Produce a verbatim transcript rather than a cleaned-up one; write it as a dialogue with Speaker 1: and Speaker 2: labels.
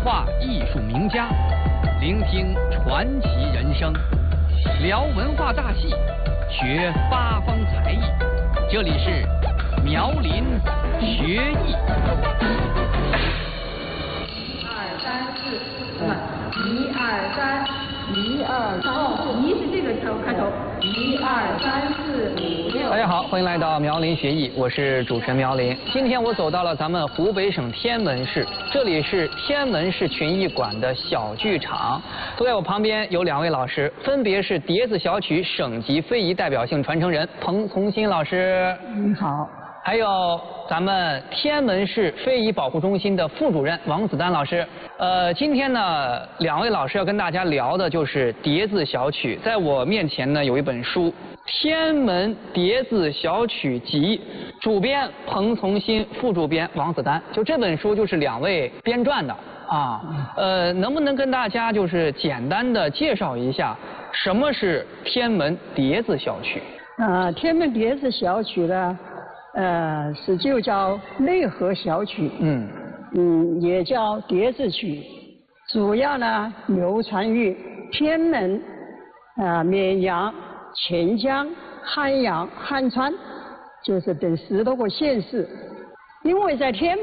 Speaker 1: 话艺术名家，聆听传奇人生，聊文化大戏，学八方才艺。这里是苗林学艺。
Speaker 2: 二三四，什么？一二三，一二三，哦，一是这个头开头，一二三四五六。
Speaker 3: 大家好，欢迎来到苗林学艺，我是主持人苗林。今天我走到了咱们湖北省天门市，这里是天门市群艺馆的小剧场。坐在我旁边有两位老师，分别是碟子小曲省级非遗代表性传承人彭从新老师，
Speaker 2: 你好。
Speaker 3: 还有咱们天门市非遗保护中心的副主任王子丹老师。呃，今天呢，两位老师要跟大家聊的就是碟子小曲。在我面前呢，有一本书《天门碟子小曲集》，主编彭从新，副主编王子丹。就这本书就是两位编撰的啊。呃，能不能跟大家就是简单的介绍一下什么是天门碟子小曲？
Speaker 2: 啊、呃，天门碟子小曲呢？呃，是就叫内河小曲，嗯嗯，也叫碟子曲，主要呢流传于天门、啊、呃、绵阳、钱江、汉阳、汉川，就是等十多个县市，因为在天